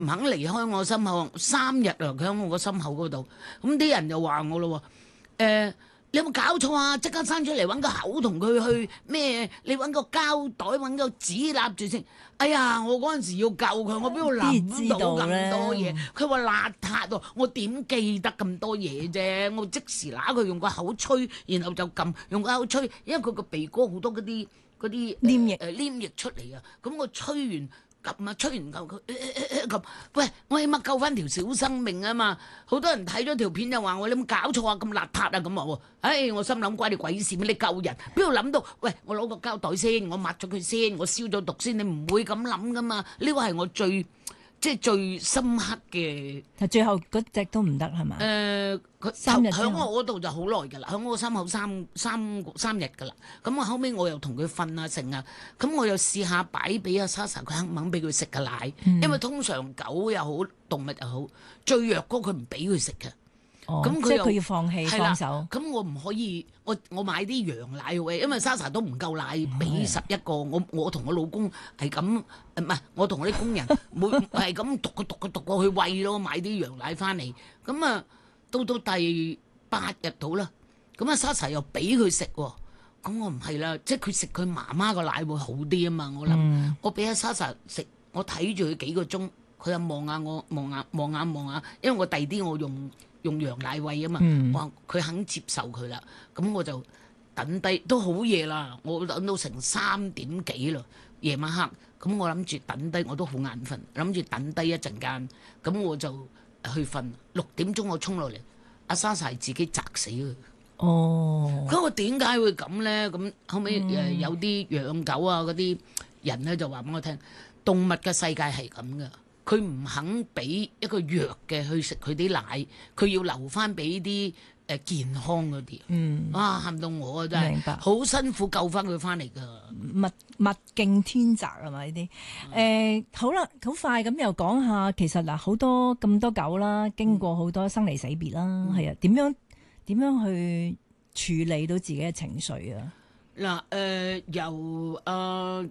唔肯離開我心口3日啊，佢喺我個心口嗰度。咁啲人就話我咯喎，你有冇搞錯啊？即刻伸出嚟揾個口同佢去咩？你揾個膠袋揾個紙揦住先。哎呀，我嗰陣時要救佢，我邊度諗到咁多嘢？佢話邋遢喎，我點記得咁多嘢啫？我即時揦佢用個口吹，然後就撳用個口吹，因為佢個鼻哥好多嗰啲黏液黏液出嚟啊！咁我吹完。撳啊！吹完夠佢咁，喂！我起碼救翻條小生命啊嘛！好多人睇咗條片就話我你有冇搞錯啊？咁邋遢啊咁啊喎！唉，我心諗關你鬼事咩？你救人邊度諗到？喂！我攞個膠袋先，我抹咗佢先，我消咗毒先，你唔會咁諗噶嘛？呢個係我最深刻嘅。 但最後嗰隻都唔得係嘛？ 佢 3日喺我嗰度就好耐㗎啦，喺我心口三日㗎啦。咁我後尾我又同佢瞓啊成啊，咁我又試下擺俾阿 Sasa 佢肯唔肯俾佢食嘅奶，因為通常狗又好動物又好，最弱嗰佢唔俾佢食嘅。 哦， 咁即係佢要放棄放手。 咁我唔可以，我買啲羊奶嘅，因為 Sasa 都唔夠奶俾11個，我同我老公係咁，唔係我同我啲工人係咁讀過去餵咯，買啲羊奶翻嚟。咁啊，到第8日到啦，咁啊 Sasa 又俾佢食喎，咁我唔係啦，即係佢食佢媽媽個奶會好啲啊嘛，我諗，我俾阿 Sasa 食，我睇住佢幾個鐘，佢又望下我，望下，因為我第啲我用羊奶餵啊嘛，話佢肯接受佢啦，咁我就等低都好夜啦，我等到成3點幾啦，夜晚黑，咁我諗住等低，我都好眼瞓，諗住等低一陣間，咁我就去瞓，6點鐘我衝落嚟，阿 Sasa 自己砸死佢。 哦， 咁我點解會咁咧？咁後尾有啲養狗啊嗰啲人咧就話俾我聽，動物嘅世界係咁噶。佢唔肯俾一個弱嘅去食佢啲奶，佢要留翻俾啲健康嗰啲。哇！喊到我啊真係，好辛苦救翻佢翻嚟噶。 物競天擇係咪呢啲？好啦，好快咁又講下，其實嗱好多咁多狗啦，經過好多生離死別啦，係啊，點樣去處理到自己嘅情緒啊？ 嗱由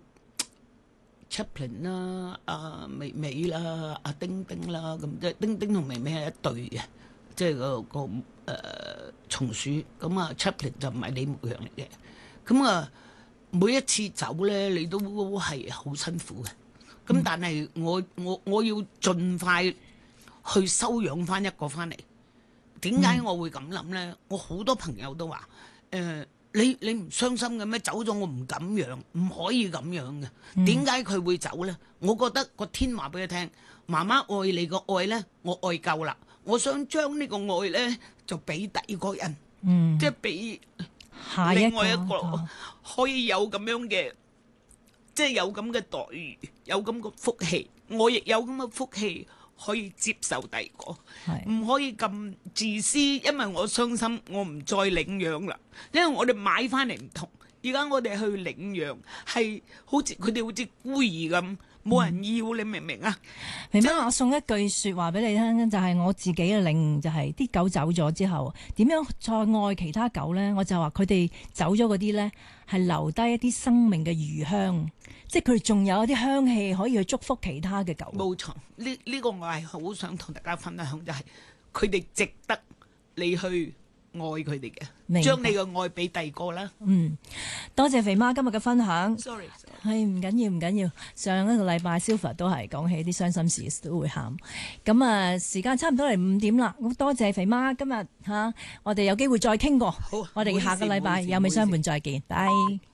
Chaplin 啦、阿美美啦、阿丁丁啦，咁即係丁丁同美美係一對嘅，即係個松鼠。咁啊 Chaplin 就唔係李牧陽嚟嘅。咁啊每一次走咧，你都係好辛苦嘅。咁但係我要盡快去收養翻一個翻嚟。點解我會咁諗咧？我好多朋友都話你唔傷心嘅咩？走咗我唔敢養，唔可以咁樣嘅。點解佢會走呢？我覺得個天話俾佢聽，媽媽愛你個愛呢，我愛夠啦。我想將呢個愛呢，就俾第二個人，即係俾另外一個可以有咁樣嘅，即係有咁嘅待遇，有咁嘅福氣。我亦有咁嘅福氣。可以接受第二個，唔可以咁自私，因為我傷心，我唔再領養啦。因為我哋買翻嚟唔同，而家我哋去領養係好似佢哋好似孤兒咁，冇人要，你明唔明啊？ 明白。我送一句説話俾你聽，就係我自己嘅領悟，就係啲狗走咗之後，點樣再愛其他狗呢？我就話佢哋走咗嗰啲呢，係留低一啲生命嘅餘香。即係佢哋仲有一啲香氣可以去祝福其他嘅狗。 冇錯，呢個我係好想同大家分享，就係佢哋值得你去愛佢哋嘅，將你嘅愛俾第二個啦。 多謝肥媽今日嘅分享。 Sorry， 係唔緊要。上一個禮拜 Silver 都係講起啲傷心事都會喊。咁啊，時間差唔多嚟5點啦。咁多謝肥媽今日我哋有機會再傾過。好，我哋下個禮拜有美相伴再見。拜。